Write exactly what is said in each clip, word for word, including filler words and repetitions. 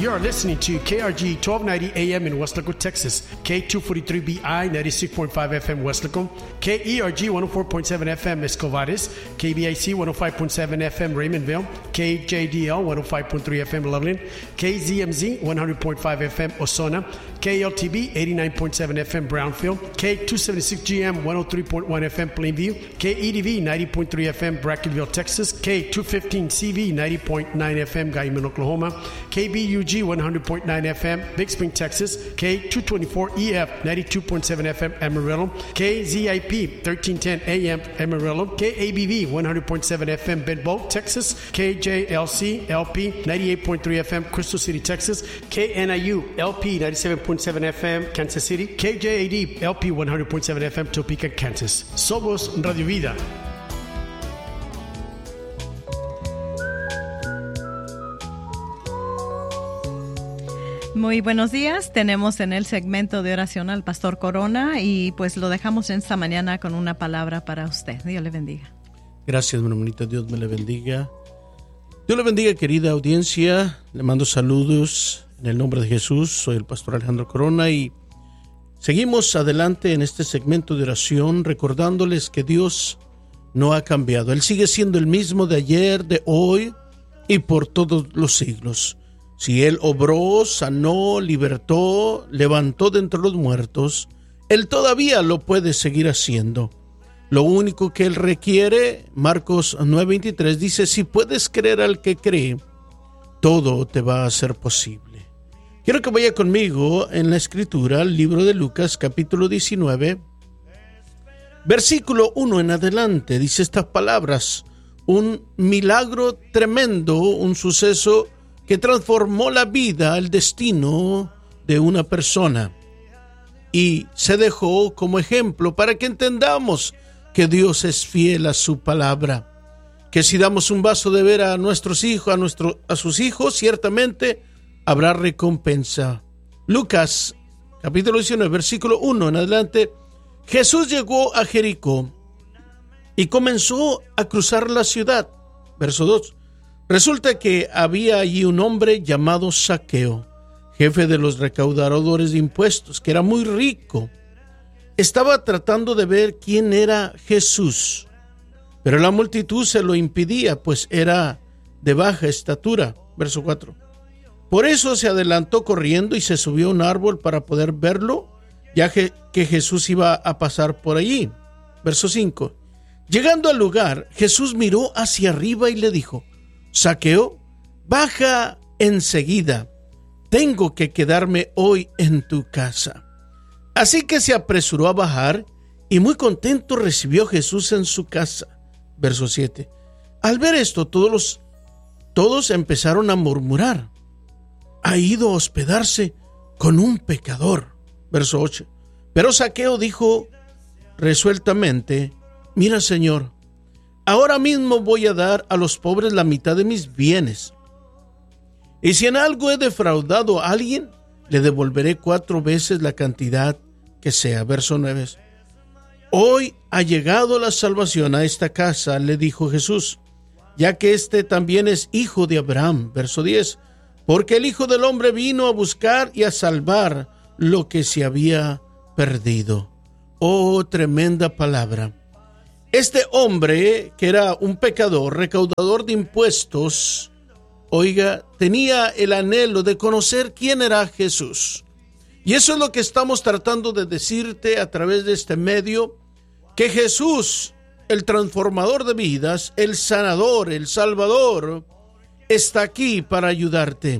You are listening to K R G twelve ninety A M in Westlaco, Texas, K two forty-three B I ninety-six point five F M Westlaco, K E R G one oh four point seven F M Escovares, K B I C one oh five point seven F M Raymondville, K J D L one oh five point three F M Loveland, K Z M Z one hundred point five F M Ozona, K L T B eighty-nine point seven F M Brownfield, K two seventy-six G M one oh three point one F M Plainview, K E D V ninety point three F M Brackenville, Texas, K two fifteen C V ninety point nine F M Guyman, Oklahoma, K B U G one hundred point nine F M Big Spring, Texas, K two twenty-four E F ninety-two point seven F M Amarillo, K Z I P thirteen ten A M Amarillo, K A B V one hundred point seven F M Bedboe, Texas, K J L C L P ninety-eight point three F M Crystal City, Texas, K N I U L P ninety-seven point seven F M Kansas City, K J A D L P one hundred point seven F M Topeka, Kansas. Somos Radio Vida. Muy buenos días. Tenemos en el segmento de oración al Pastor Corona y pues lo dejamos en esta mañana con una palabra para usted. Dios le bendiga. Gracias, mi hermanita. Dios me le bendiga. Dios le bendiga, querida audiencia. Le mando saludos en el nombre de Jesús. Soy el Pastor Alejandro Corona y seguimos adelante en este segmento de oración recordándoles que Dios no ha cambiado. Él sigue siendo el mismo de ayer, de hoy y por todos los siglos. Si Él obró, sanó, libertó, levantó de entre los muertos, Él todavía lo puede seguir haciendo. Lo único que Él requiere, Marcos nueve veintitrés dice, si puedes creer al que cree, todo te va a ser posible. Quiero que vaya conmigo en la Escritura, el libro de Lucas, capítulo diecinueve, versículo uno en adelante, dice estas palabras, un milagro tremendo, un suceso que transformó la vida, el destino de una persona y se dejó como ejemplo para que entendamos que Dios es fiel a su palabra, que si damos un vaso de beber a nuestros hijos, a, nuestro, a sus hijos, ciertamente habrá recompensa. Lucas, capítulo diecinueve, versículo uno en adelante, Jesús llegó a Jericó y comenzó a cruzar la ciudad. Verso dos. Resulta que había allí un hombre llamado Zaqueo, jefe de los recaudadores de impuestos, que era muy rico. Estaba tratando de ver quién era Jesús, pero la multitud se lo impedía, pues era de baja estatura. Verso cuatro. Por eso se adelantó corriendo y se subió a un árbol para poder verlo, ya que, que Jesús iba a pasar por allí. Verso cinco. Llegando al lugar, Jesús miró hacia arriba y le dijo, Zaqueo, baja enseguida, tengo que quedarme hoy en tu casa. Así que se apresuró a bajar y muy contento recibió a Jesús en su casa. Verso siete. Al ver esto, todos, los, todos empezaron a murmurar, ha ido a hospedarse con un pecador. Verso ocho. Pero Zaqueo dijo resueltamente, mira, Señor, ahora mismo voy a dar a los pobres la mitad de mis bienes. Y si en algo he defraudado a alguien, le devolveré cuatro veces la cantidad que sea. Verso nueve. Hoy ha llegado la salvación a esta casa, le dijo Jesús, ya que este también es hijo de Abraham. Verso diez. Porque el Hijo del Hombre vino a buscar y a salvar lo que se había perdido. Oh, tremenda palabra. Este hombre, que era un pecador, recaudador de impuestos, oiga, tenía el anhelo de conocer quién era Jesús. Y eso es lo que estamos tratando de decirte a través de este medio, que Jesús, el transformador de vidas, el sanador, el salvador, está aquí para ayudarte.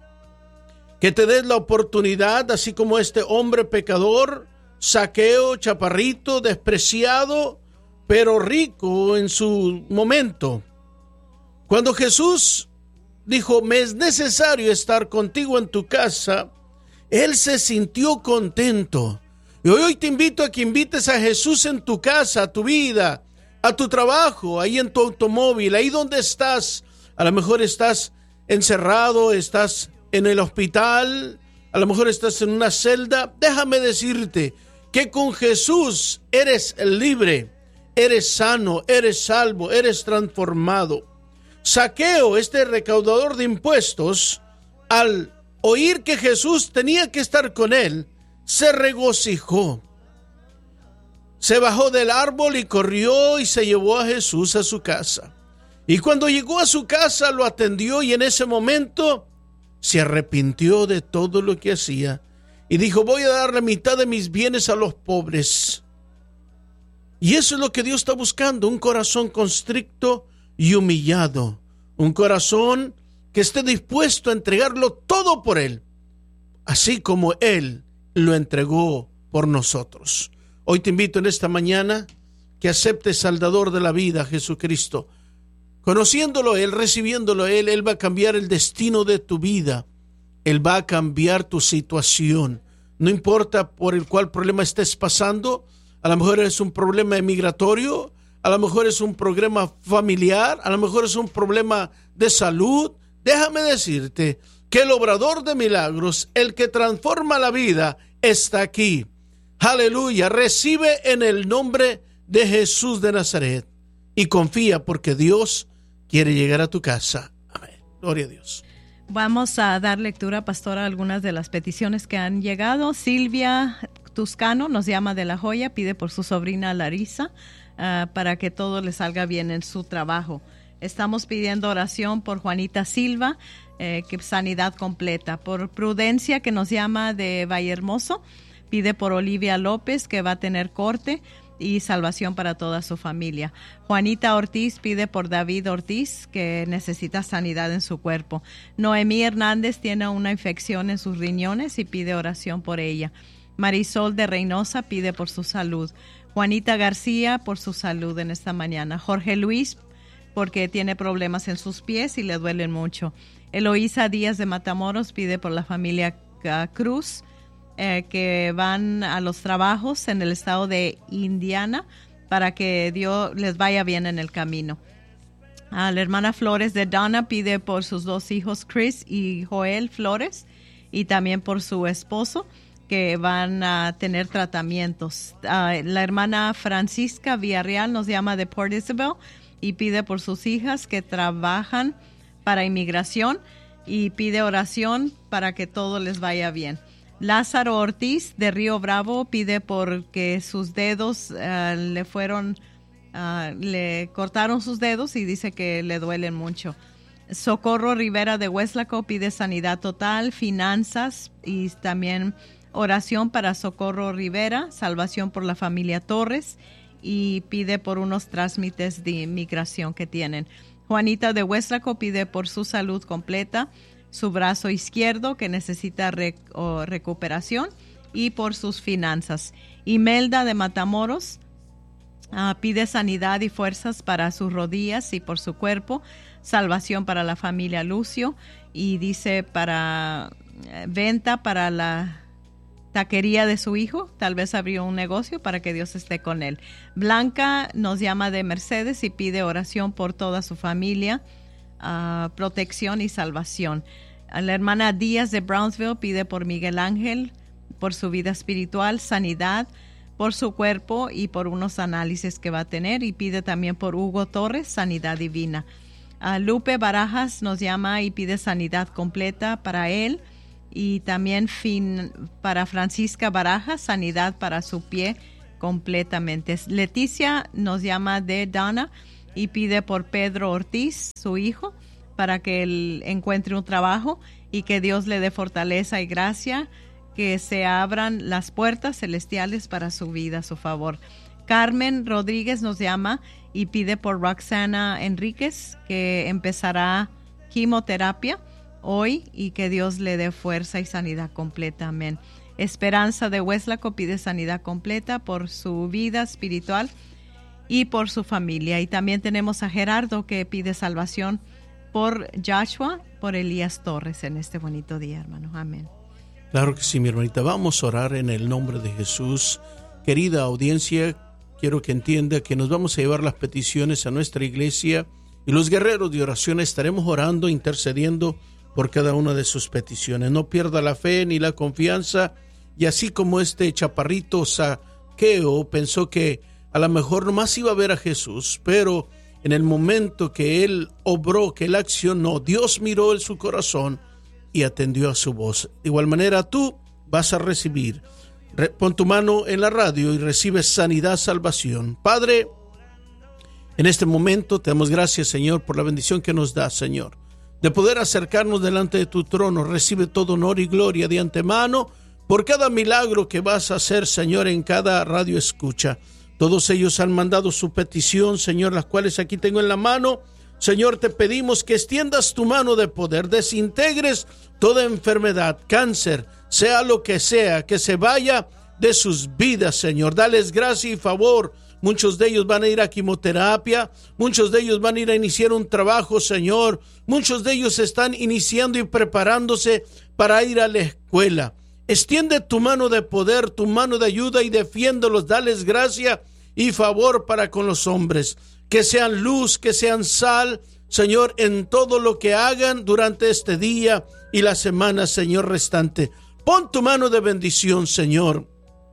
Que te des la oportunidad, así como este hombre pecador, Zaqueo, chaparrito, despreciado, pero rico en su momento. Cuando Jesús dijo, me es necesario estar contigo en tu casa, él se sintió contento. Y hoy te invito a que invites a Jesús en tu casa, a tu vida, a tu trabajo, ahí en tu automóvil, ahí donde estás. A lo mejor estás encerrado, estás en el hospital, a lo mejor estás en una celda. Déjame decirte que con Jesús eres libre. Eres sano, eres salvo, eres transformado. Zaqueo, este recaudador de impuestos, al oír que Jesús tenía que estar con él, se regocijó. Se bajó del árbol y corrió y se llevó a Jesús a su casa. Y cuando llegó a su casa lo atendió y en ese momento se arrepintió de todo lo que hacía. Y dijo, voy a dar la mitad de mis bienes a los pobres. Y eso es lo que Dios está buscando, un corazón constricto y humillado. Un corazón que esté dispuesto a entregarlo todo por Él, así como Él lo entregó por nosotros. Hoy te invito en esta mañana que aceptes Salvador de la vida, Jesucristo. Conociéndolo Él, recibiéndolo Él, Él va a cambiar el destino de tu vida. Él va a cambiar tu situación. No importa por el cual problema estés pasando, a lo mejor es un problema migratorio, a lo mejor es un problema familiar, a lo mejor es un problema de salud. Déjame decirte que el obrador de milagros, el que transforma la vida, está aquí. Aleluya, recibe en el nombre de Jesús de Nazaret y confía porque Dios quiere llegar a tu casa. Amén. Gloria a Dios. Vamos a dar lectura, pastor, a algunas de las peticiones que han llegado. Silvia Tuscano nos llama de La Joya, pide por su sobrina Larisa uh, para que todo le salga bien en su trabajo. Estamos pidiendo oración por Juanita Silva, eh, que sanidad completa. Por Prudencia, que nos llama de Vallehermoso, pide por Olivia López, que va a tener corte y salvación para toda su familia. Juanita Ortiz pide por David Ortiz, que necesita sanidad en su cuerpo. Noemí Hernández tiene una infección en sus riñones y pide oración por ella. Marisol de Reynosa pide por su salud. Juanita García por su salud en esta mañana. Jorge Luis porque tiene problemas en sus pies y le duelen mucho. Eloísa Díaz de Matamoros pide por la familia Cruz, eh, que van a los trabajos en el estado de Indiana, para que Dios les vaya bien en el camino. A la hermana Flores de Donna pide por sus dos hijos, Chris y Joel Flores, y también por su esposo, que van a tener tratamientos. Uh, la hermana Francisca Villarreal nos llama de Port Isabel y pide por sus hijas que trabajan para inmigración y pide oración para que todo les vaya bien. Lázaro Ortiz de Río Bravo pide porque sus dedos uh, le fueron, uh, le cortaron sus dedos y dice que le duelen mucho. Socorro Rivera de Hueslaco pide sanidad total, finanzas y también oración para Socorro Rivera, salvación por la familia Torres, y pide por unos trámites de inmigración que tienen. Juanita de Hueslaco pide por su salud completa, su brazo izquierdo que necesita rec- o recuperación, y por sus finanzas. Imelda de Matamoros uh, pide sanidad y fuerzas para sus rodillas y por su cuerpo, salvación para la familia Lucio, y dice para uh, venta para la taquería de su hijo, tal vez abrió un negocio para que Dios esté con él. Blanca nos llama de Mercedes y pide oración por toda su familia, uh, protección y salvación. La hermana Díaz de Brownsville pide por Miguel Ángel, por su vida espiritual, sanidad, por su cuerpo y por unos análisis que va a tener, y pide también por Hugo Torres, sanidad divina. Uh, Lupe Barajas nos llama y pide sanidad completa para él, y también fin para Francisca Barajas, sanidad para su pie completamente. Leticia nos llama de Donna y pide por Pedro Ortiz, su hijo, para que él encuentre un trabajo y que Dios le dé fortaleza y gracia, que se abran las puertas celestiales para su vida, a su favor. Carmen Rodríguez nos llama y pide por Roxana Enríquez, que empezará quimioterapia hoy y que Dios le dé fuerza y sanidad completa. Amén. Esperanza de Hueslaco pide sanidad completa por su vida espiritual y por su familia. Y también tenemos a Gerardo que pide salvación por Joshua, por Elías Torres en este bonito día, hermano. Amén. Claro que sí, mi hermanita. Vamos a orar en el nombre de Jesús. Querida audiencia, quiero que entienda que nos vamos a llevar las peticiones a nuestra iglesia y los guerreros de oración estaremos orando, intercediendo por cada una de sus peticiones. No pierda la fe ni la confianza, y así como este chaparrito Zaqueo pensó que a lo mejor nomás iba a ver a Jesús, pero en el momento que él obró, que él accionó, Dios miró en su corazón, y atendió a su voz. De igual manera tú vas a recibir. Pon tu mano en la radio y recibe sanidad, salvación. Padre, en este momento te damos gracias, Señor, por la bendición que nos da, Señor, de poder acercarnos delante de tu trono. Recibe todo honor y gloria de antemano por cada milagro que vas a hacer, Señor, en cada radio escucha. Todos ellos han mandado su petición, Señor, las cuales aquí tengo en la mano. Señor, te pedimos que extiendas tu mano de poder, desintegres toda enfermedad, cáncer, sea lo que sea, que se vaya de sus vidas, Señor. Dales gracia y favor. Muchos de ellos van a ir a quimioterapia, muchos de ellos van a ir a iniciar un trabajo, Señor. Muchos de ellos están iniciando y preparándose para ir a la escuela. Extiende tu mano de poder, tu mano de ayuda y defiéndolos. Dales gracia y favor para con los hombres. Que sean luz, que sean sal, Señor, en todo lo que hagan durante este día y la semana, Señor, restante. Pon tu mano de bendición, Señor.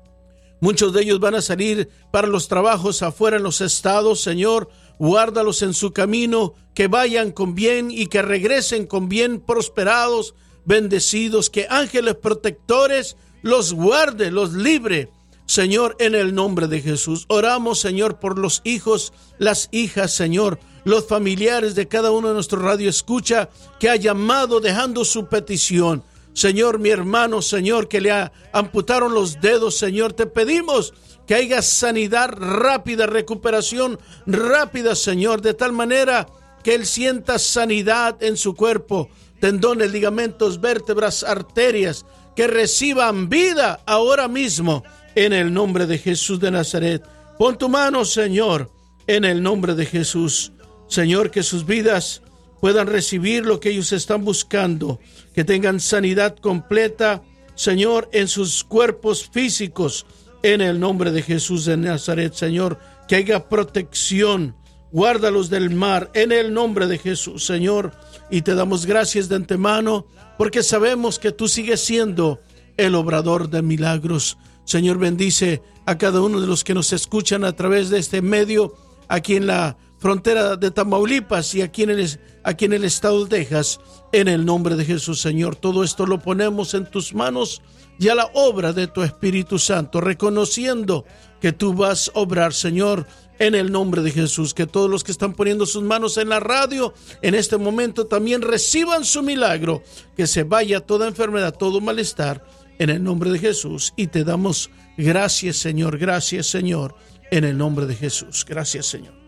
Muchos de ellos van a salir para los trabajos afuera en los estados, Señor. Guárdalos en su camino, que vayan con bien y que regresen con bien, prosperados, bendecidos. Que ángeles protectores los guarde, los libre, Señor, en el nombre de Jesús. Oramos, Señor, por los hijos, las hijas, Señor, los familiares de cada uno de nuestros radioescucha que ha llamado dejando su petición. Señor, mi hermano, Señor, que le ha, amputaron los dedos, Señor, te pedimos que haya sanidad rápida, recuperación rápida, Señor, de tal manera que él sienta sanidad en su cuerpo, tendones, ligamentos, vértebras, arterias, que reciban vida ahora mismo en el nombre de Jesús de Nazaret. Pon tu mano, Señor, en el nombre de Jesús. Señor, que sus vidas puedan recibir lo que ellos están buscando, que tengan sanidad completa, Señor, en sus cuerpos físicos, en el nombre de Jesús de Nazaret, Señor, que haya protección, guárdalos del mar, en el nombre de Jesús, Señor, y te damos gracias de antemano, porque sabemos que tú sigues siendo el obrador de milagros. Señor, bendice a cada uno de los que nos escuchan a través de este medio, aquí en la frontera de Tamaulipas y aquí en el, aquí en el estado de Texas, en el nombre de Jesús, Señor. Todo esto lo ponemos en tus manos y a la obra de tu Espíritu Santo, reconociendo que tú vas a obrar, Señor, en el nombre de Jesús. Que todos los que están poniendo sus manos en la radio en este momento también reciban su milagro, que se vaya toda enfermedad, todo malestar, en el nombre de Jesús. Y te damos gracias, Señor, gracias, Señor, en el nombre de Jesús. Gracias, Señor.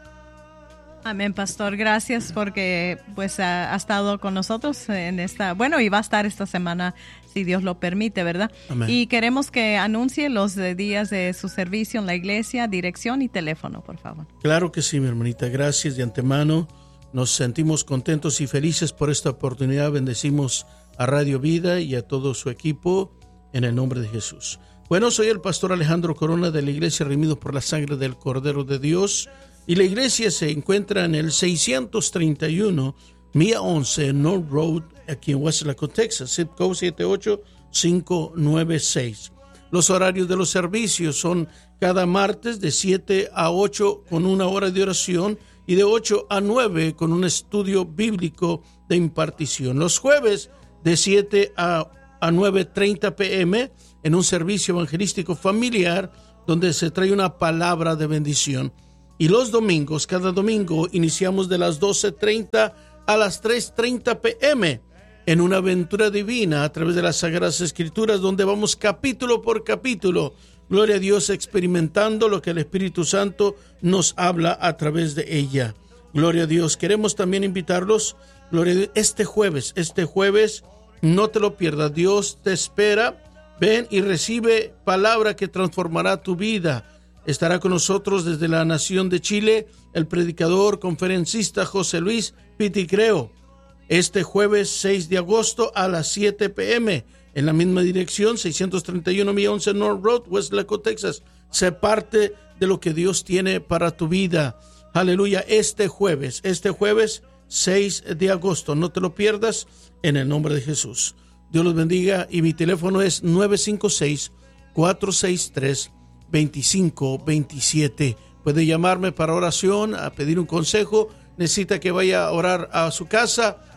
Amén, pastor. Gracias porque pues ha, ha estado con nosotros en esta, bueno, y va a estar esta semana si Dios lo permite, ¿verdad? Amén. Y queremos que anuncie los días de su servicio en la iglesia, dirección y teléfono, por favor. Claro que sí, mi hermanita. Gracias de antemano. Nos sentimos contentos y felices por esta oportunidad. Bendecimos a Radio Vida y a todo su equipo en el nombre de Jesús. Bueno, soy el pastor Alejandro Corona de la Iglesia Redimidos por la Sangre del Cordero de Dios. Y la iglesia se encuentra en el seiscientos treinta y uno, Mía once, North Road, aquí en Weslaco, Texas, zip code siete ocho cinco nueve seis. Los horarios de los servicios son cada martes de siete a ocho con una hora de oración y de ocho a nueve con un estudio bíblico de impartición. Los jueves de siete a nueve treinta p m en un servicio evangelístico familiar donde se trae una palabra de bendición. Y los domingos, cada domingo, iniciamos de las doce treinta a las tres treinta p m en una aventura divina a través de las Sagradas Escrituras, donde vamos capítulo por capítulo, gloria a Dios, experimentando lo que el Espíritu Santo nos habla a través de ella. Gloria a Dios. Queremos también invitarlos, gloria a Dios, este jueves, este jueves, no te lo pierdas, Dios te espera. Ven y recibe palabra que transformará tu vida. Estará con nosotros desde la nación de Chile el predicador, conferencista José Luis Piticreo. Este jueves seis de agosto a las siete p m en la misma dirección, seiscientos treinta y uno Mía once North Road, Weslaco, Texas. Sé parte de lo que Dios tiene para tu vida. Aleluya. Este jueves, este jueves seis de agosto. No te lo pierdas en el nombre de Jesús. Dios los bendiga y mi teléfono es nueve cinco seis, cuatro seis tres, veinticinco veintisiete. Puede llamarme para oración, a pedir un consejo. Necesita que vaya a orar a su casa.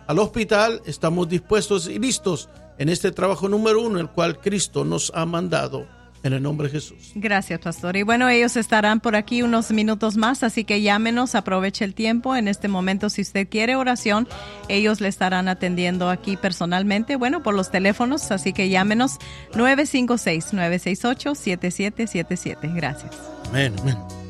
al hospital, estamos dispuestos y listos en este trabajo número uno, el cual Cristo nos ha mandado. En el nombre de Jesús. Gracias, pastor. Y bueno, ellos estarán por aquí unos minutos más, así que llámenos, aproveche el tiempo. En este momento, si usted quiere oración, ellos le estarán atendiendo aquí personalmente, bueno, por los teléfonos, así que llámenos nueve cinco seis, nueve seis ocho, siete siete siete siete. Gracias. Amén, amén.